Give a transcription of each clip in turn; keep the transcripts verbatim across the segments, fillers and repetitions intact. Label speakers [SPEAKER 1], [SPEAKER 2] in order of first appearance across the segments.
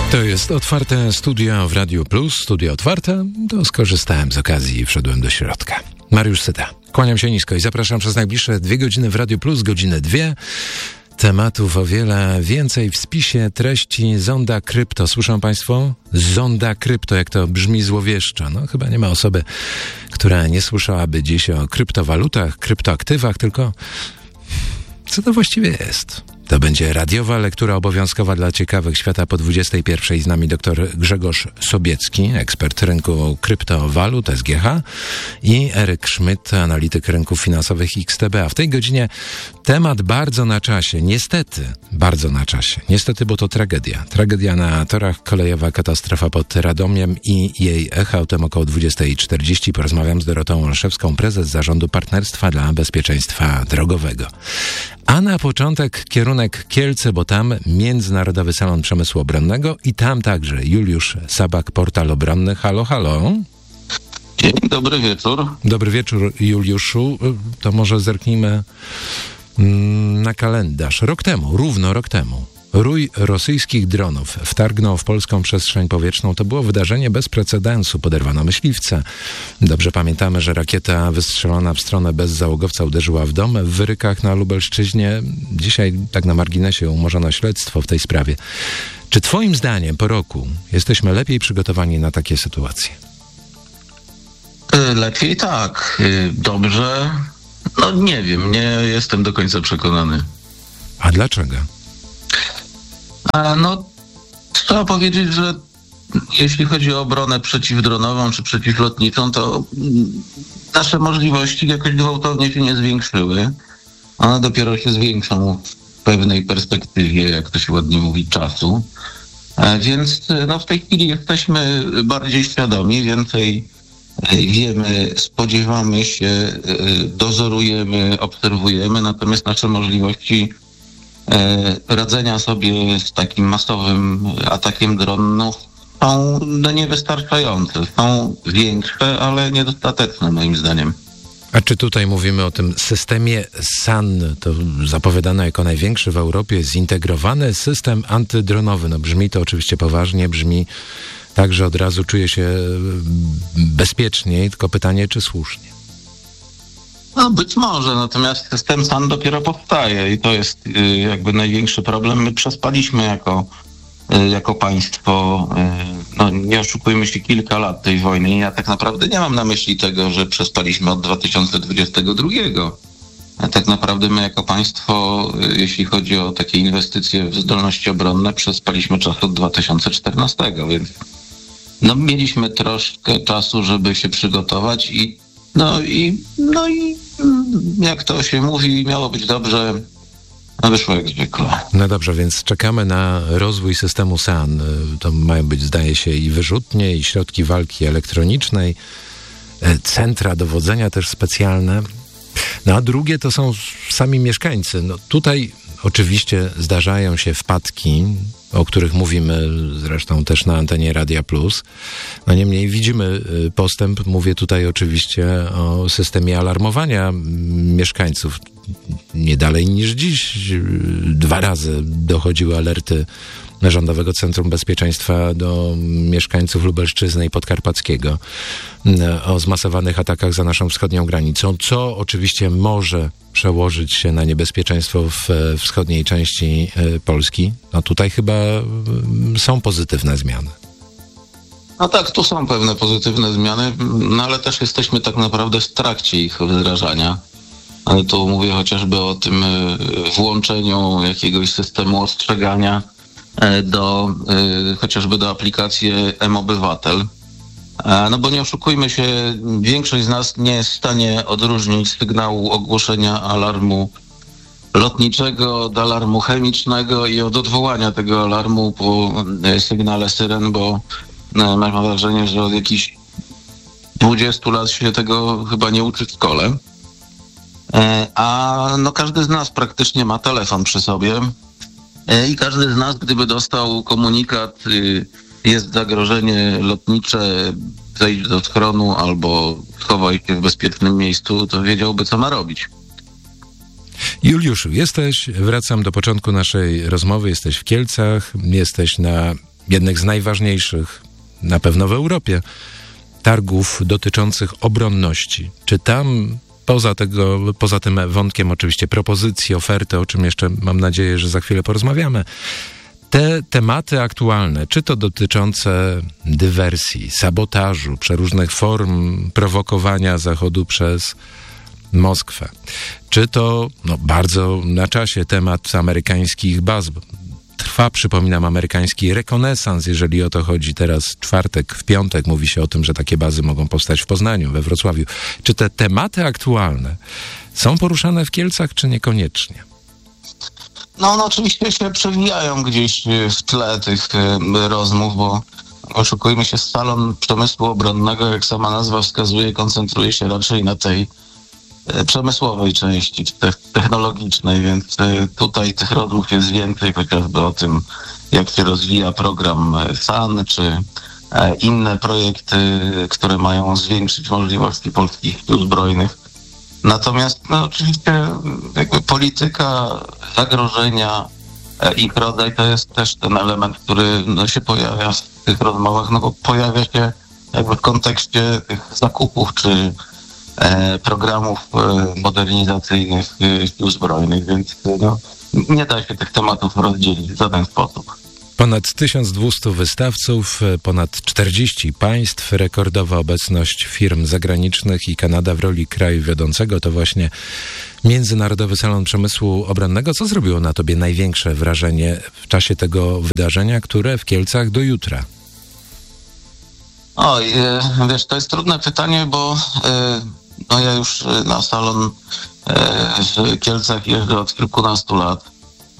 [SPEAKER 1] To jest otwarte studio w Radiu Plus, studio otwarte, to skorzystałem z okazji i wszedłem do środka. Mariusz Syta, kłaniam się nisko i zapraszam przez najbliższe dwie godziny w Radiu Plus, godzinę dwie. Tematów o wiele więcej w spisie treści Zonda Krypto. Słyszą Państwo? Zonda Krypto, jak to brzmi złowieszczo. No chyba nie ma osoby, która nie słyszałaby dziś o kryptowalutach, kryptoaktywach, tylko co to właściwie jest? To będzie radiowa lektura obowiązkowa dla ciekawych świata po dwudziestej pierwszej. Z nami dr Grzegorz Sobiecki, ekspert rynku kryptowalut S G H i Eryk Szmyt, analityk rynków finansowych X T B. A w tej godzinie temat bardzo na czasie. Niestety, bardzo na czasie. Niestety, bo to tragedia. Tragedia na torach, kolejowa katastrofa pod Radomiem i jej echo. Autem około dwudziestej czterdzieści porozmawiam z Dorotą Olszewską, prezes Zarządu Partnerstwa dla Bezpieczeństwa Drogowego. A na początek kierunek Kielce, bo tam Międzynarodowy Salon Przemysłu Obronnego i tam także Juliusz Sabak, Portal Obronny. Halo, halo.
[SPEAKER 2] Dzień dobry wieczór.
[SPEAKER 1] Dobry wieczór, Juliuszu. To może zerknijmy na kalendarz. Rok temu, równo rok temu, rój rosyjskich dronów wtargnął w polską przestrzeń powietrzną. To było wydarzenie bez precedensu. Poderwano myśliwce. Dobrze pamiętamy, że rakieta wystrzelona w stronę bezzałogowca uderzyła w dom w Wyrykach na Lubelszczyźnie. Dzisiaj, tak na marginesie, umorzono śledztwo w tej sprawie. Czy twoim zdaniem po roku jesteśmy lepiej przygotowani na takie sytuacje?
[SPEAKER 2] Lepiej tak. Dobrze. No nie wiem, nie jestem do końca przekonany.
[SPEAKER 1] A dlaczego?
[SPEAKER 2] A no, trzeba powiedzieć, że jeśli chodzi o obronę przeciwdronową czy przeciwlotniczą, to nasze możliwości jakoś gwałtownie się nie zwiększyły. One dopiero się zwiększą w pewnej perspektywie, jak to się ładnie mówi, czasu. Więc no, w tej chwili jesteśmy bardziej świadomi, więcej wiemy, spodziewamy się, dozorujemy, obserwujemy, natomiast nasze możliwości radzenia sobie z takim masowym atakiem dronów są no, niewystarczające. Są większe, ale niedostateczne moim zdaniem.
[SPEAKER 1] A czy tutaj mówimy o tym systemie S A N, to zapowiadane jako największy w Europie, zintegrowany system antydronowy? No brzmi to oczywiście poważnie, brzmi tak, że od razu czuję się bezpieczniej, tylko pytanie, czy słusznie?
[SPEAKER 2] No być może, natomiast system S A N dopiero powstaje i to jest y, jakby największy problem. My przespaliśmy jako, y, jako państwo, y, no nie oszukujmy się, kilka lat tej wojny i ja tak naprawdę nie mam na myśli tego, że przespaliśmy od dwa tysiące dwudziestego drugiego. A tak naprawdę my jako państwo, y, jeśli chodzi o takie inwestycje w zdolności obronne, przespaliśmy czas od dwa tysiące czternastego, więc no mieliśmy troszkę czasu, żeby się przygotować i No i, no i jak to się mówi, miało być dobrze, a wyszło jak zwykle.
[SPEAKER 1] No dobrze, więc czekamy na rozwój systemu S A N. To mają być, zdaje się, i wyrzutnie, i środki walki elektronicznej, centra dowodzenia też specjalne. No a drugie to są sami mieszkańcy. No tutaj oczywiście zdarzają się wpadki, o których mówimy zresztą też na antenie Radia Plus. No niemniej widzimy postęp. Mówię tutaj oczywiście o systemie alarmowania mieszkańców. Nie dalej niż dziś dwa razy dochodziły alerty Rządowego Centrum Bezpieczeństwa do mieszkańców Lubelszczyzny i Podkarpackiego o zmasowanych atakach za naszą wschodnią granicą, co oczywiście może przełożyć się na niebezpieczeństwo w wschodniej części Polski. No tutaj chyba są pozytywne zmiany.
[SPEAKER 2] No tak, tu są pewne pozytywne zmiany, no ale też jesteśmy tak naprawdę w trakcie ich wdrażania. Ale tu mówię chociażby o tym włączeniu jakiegoś systemu ostrzegania do chociażby do aplikacji M-Obywatel. No bo nie oszukujmy się, większość z nas nie jest w stanie odróżnić sygnału ogłoszenia alarmu lotniczego od alarmu chemicznego i od odwołania tego alarmu po sygnale syren, bo mam wrażenie, że od jakichś dwudziestu lat się tego chyba nie uczy w szkole. A no każdy z nas praktycznie ma telefon przy sobie i każdy z nas, gdyby dostał komunikat, jest zagrożenie lotnicze, zejdź do schronu albo schowaj się w bezpiecznym miejscu, to wiedziałby, co ma robić.
[SPEAKER 1] Juliuszu, jesteś, wracam do początku naszej rozmowy, jesteś w Kielcach, jesteś na jednych z najważniejszych, na pewno w Europie, targów dotyczących obronności. Czy tam poza, tego, poza tym wątkiem oczywiście propozycji, oferty, o czym jeszcze mam nadzieję, że za chwilę porozmawiamy, te tematy aktualne, czy to dotyczące dywersji, sabotażu, przeróżnych form prowokowania Zachodu przez Moskwę, czy to no, bardzo na czasie temat amerykańskich baz. Trwa, przypominam, amerykański rekonesans, jeżeli o to chodzi. Teraz czwartek, w piątek mówi się o tym, że takie bazy mogą powstać w Poznaniu, we Wrocławiu. Czy te tematy aktualne są poruszane w Kielcach, czy niekoniecznie?
[SPEAKER 2] No one oczywiście się przewijają gdzieś w tle tych rozmów, bo oszukujmy się, salon przemysłu obronnego, jak sama nazwa wskazuje, koncentruje się raczej na tej przemysłowej części, technologicznej, więc tutaj tych rozmów jest więcej, chociażby o tym, jak się rozwija program S A N, czy inne projekty, które mają zwiększyć możliwości polskich sił zbrojnych. Natomiast no, oczywiście jakby polityka zagrożenia, ich rodzaj to jest też ten element, który no, się pojawia w tych rozmowach, no bo pojawia się jakby w kontekście tych zakupów, czy programów modernizacyjnych sił zbrojnych, więc no, nie da się tych tematów rozdzielić w żaden sposób.
[SPEAKER 1] Ponad tysiąc dwieście wystawców, ponad czterdzieści państw, rekordowa obecność firm zagranicznych i Kanada w roli kraju wiodącego to właśnie Międzynarodowy Salon Przemysłu Obronnego. Co zrobiło na tobie największe wrażenie w czasie tego wydarzenia, które w Kielcach do jutra?
[SPEAKER 2] Oj, wiesz, to jest trudne pytanie, bo no ja już na salon w Kielcach jeżdżę od kilkunastu lat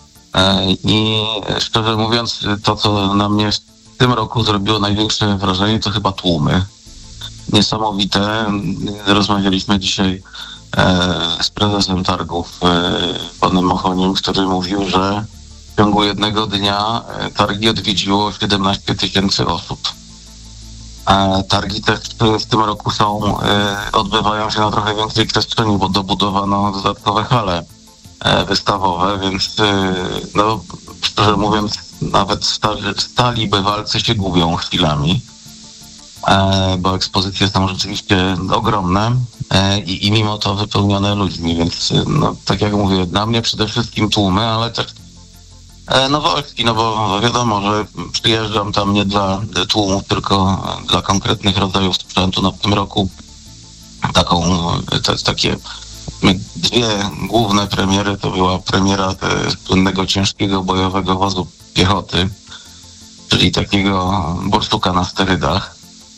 [SPEAKER 2] i szczerze mówiąc, to co na mnie w tym roku zrobiło największe wrażenie, to chyba tłumy. Niesamowite. Rozmawialiśmy dzisiaj z prezesem targów, panem Mochonim, który mówił, że w ciągu jednego dnia targi odwiedziło siedemnaście tysięcy osób. Targi też w tym roku są, odbywają się na trochę większej przestrzeni, bo dobudowano dodatkowe hale wystawowe, więc no, szczerze mówiąc, nawet stali, stali bywalcy się gubią chwilami, bo ekspozycje są rzeczywiście ogromne i, i mimo to wypełnione ludźmi, więc no, tak jak mówię, dla mnie przede wszystkim tłumy, ale też nowości, no bo wiadomo, że przyjeżdżam tam nie dla tłumów, tylko dla konkretnych rodzajów sprzętu. No w tym roku taką, te, takie dwie główne premiery to była premiera słynnego ciężkiego bojowego wozu piechoty, czyli takiego borsuka na sterydach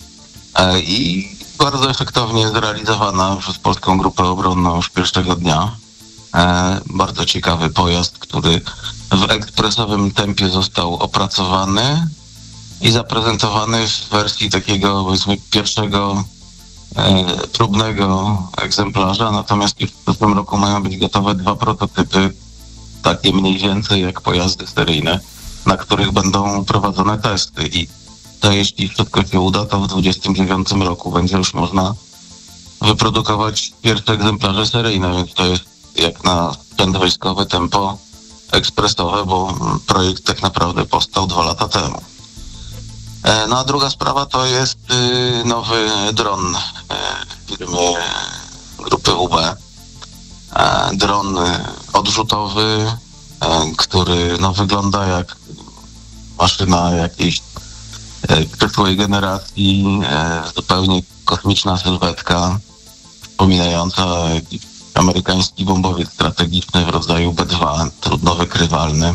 [SPEAKER 2] i bardzo efektownie zrealizowana przez Polską Grupę Obronną już pierwszego dnia. Bardzo ciekawy pojazd, który w ekspresowym tempie został opracowany i zaprezentowany w wersji takiego, powiedzmy, pierwszego e, próbnego egzemplarza, natomiast już w tym roku mają być gotowe dwa prototypy, takie mniej więcej jak pojazdy seryjne, na których będą prowadzone testy i to jeśli wszystko się uda, to w dwudziestym dziewiątym roku będzie już można wyprodukować pierwsze egzemplarze seryjne, więc to jest jak na sprzęt wojskowy tempo ekspresowe, bo projekt tak naprawdę powstał dwa lata temu. No a druga sprawa to jest nowy dron firmy grupy U B. Dron odrzutowy, który no, wygląda jak maszyna jakiejś przyszłej generacji, zupełnie kosmiczna sylwetka, przypominająca amerykański bombowiec strategiczny w rodzaju B dwa, trudno wykrywalny.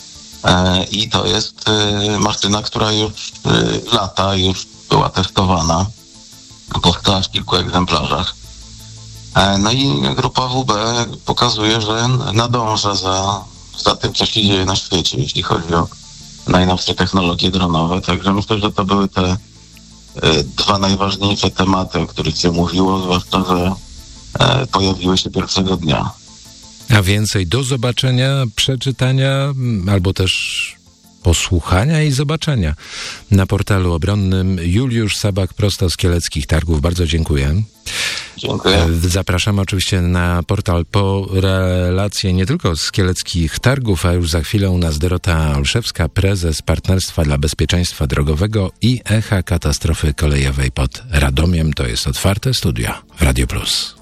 [SPEAKER 2] I to jest maszyna, która już lata, już była testowana, powstała w kilku egzemplarzach. No i grupa W B pokazuje, że nadąża za, za tym, co się dzieje na świecie, jeśli chodzi o najnowsze technologie dronowe. Także myślę, że to były te dwa najważniejsze tematy, o których się mówiło, zwłaszcza, że pojawiły się pierwszego dnia.
[SPEAKER 1] A więcej do zobaczenia, przeczytania, albo też posłuchania i zobaczenia na portalu obronnym. Juliusz Sabak, prosto z kieleckich targów. Bardzo dziękuję.
[SPEAKER 2] Dziękuję.
[SPEAKER 1] Zapraszamy oczywiście na portal po relacje nie tylko z kieleckich targów, a już za chwilę u nas Dorota Olszewska, prezes Partnerstwa dla Bezpieczeństwa Drogowego i Echa Katastrofy Kolejowej pod Radomiem. To jest Otwarte Studio w Radio Plus.